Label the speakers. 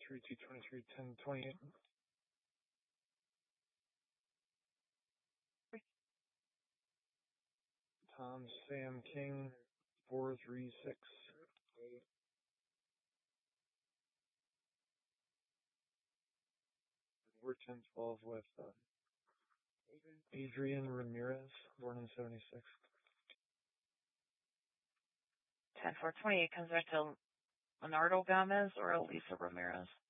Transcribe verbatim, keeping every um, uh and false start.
Speaker 1: three two twenty-three, ten twenty-eight. Tom Sam King, four three six. We're ten twelve with uh, Adrian Ramirez, born in seventy-six.
Speaker 2: ten four twenty-eight comes back to Leonardo Gomez or Elisa Ramirez.